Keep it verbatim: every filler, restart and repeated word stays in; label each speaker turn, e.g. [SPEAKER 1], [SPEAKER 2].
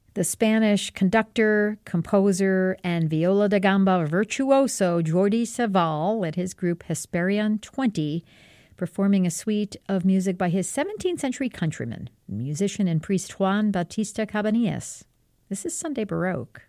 [SPEAKER 1] The Spanish conductor, composer, and viola da gamba virtuoso Jordi Savall led his group Hesperian twenty, performing a suite of music by his seventeenth century countryman, musician and priest Juan Bautista Cabanillas. This is Sunday Baroque.